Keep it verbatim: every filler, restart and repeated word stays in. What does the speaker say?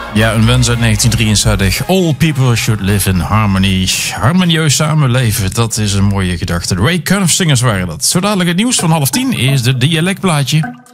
Ja, een wens uit negentien drieënzestig. All people should live in harmony. Harmonieus samenleven, dat is een mooie gedachte. Ray Conniff Singers waren dat. Zo dadelijk het nieuws van half tien is de dialectplaatje.